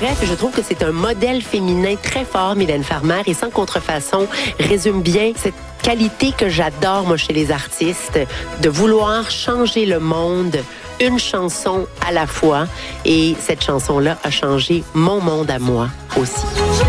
Bref, je trouve que c'est un modèle féminin très fort, Mylène Farmer, et sans contrefaçon, résume bien cette qualité que j'adore, moi, chez les artistes, de vouloir changer le monde, une chanson à la fois. Et cette chanson-là a changé mon monde à moi aussi.